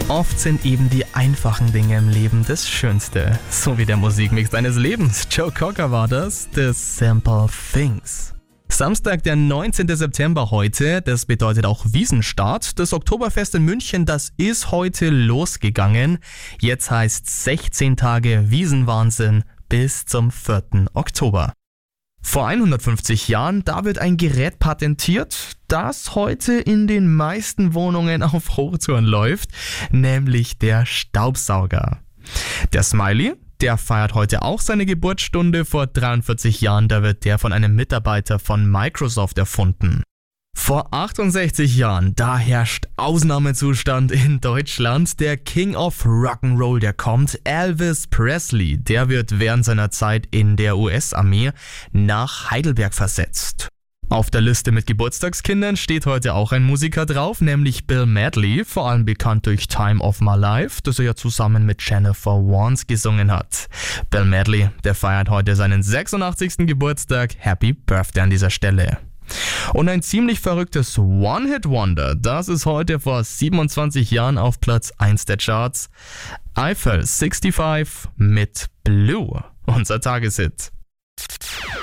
Oft sind eben die einfachen Dinge im Leben das Schönste. So wie der Musikmix deines Lebens. Joe Cocker war das, The Simple Things. Samstag, der 19. September heute, das bedeutet auch Wiesenstart. Das Oktoberfest in München, das ist heute losgegangen. Jetzt heißt 16 Tage Wiesenwahnsinn bis zum 4. Oktober. Vor 150 Jahren, da wird ein Gerät patentiert, das heute in den meisten Wohnungen auf Hochtouren läuft, nämlich der Staubsauger. Der Smiley, der feiert heute auch seine Geburtsstunde. Vor 43 Jahren, da wird der von einem Mitarbeiter von Microsoft erfunden. Vor 68 Jahren, da herrscht Ausnahmezustand in Deutschland. Der King of Rock'n'Roll, der kommt. Elvis Presley, der wird während seiner Zeit in der US-Armee nach Heidelberg versetzt. Auf der Liste mit Geburtstagskindern steht heute auch ein Musiker drauf, nämlich Bill Medley, vor allem bekannt durch Time of My Life, das er ja zusammen mit Jennifer Warnes gesungen hat. Bill Medley, der feiert heute seinen 86. Geburtstag. Happy Birthday an dieser Stelle. Und ein ziemlich verrücktes One-Hit-Wonder, das ist heute vor 27 Jahren auf Platz 1 der Charts. Eiffel 65 mit Blue, unser Tageshit.